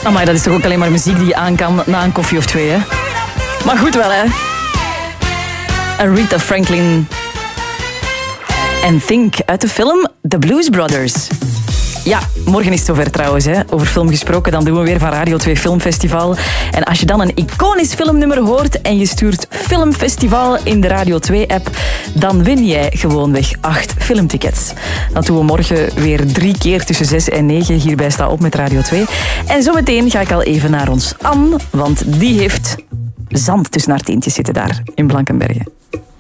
Amai, dat is toch ook alleen maar muziek die je aan kan na een koffie of twee, hè? Maar goed wel, hè? Aretha Franklin en Think uit de film The Blues Brothers. Ja, morgen is het zover trouwens. Hè. Over film gesproken, dan doen we weer van Radio 2 Filmfestival. En als je dan een iconisch filmnummer hoort en je stuurt Filmfestival in de Radio 2-app, dan win jij gewoonweg 8 filmtickets. Dat doen we morgen weer 3 keer tussen 6 en 9 hierbij Sta Op met Radio 2. En zometeen ga ik al even naar ons Anne, want die heeft zand tussen haar teentjes zitten daar in Blankenberge.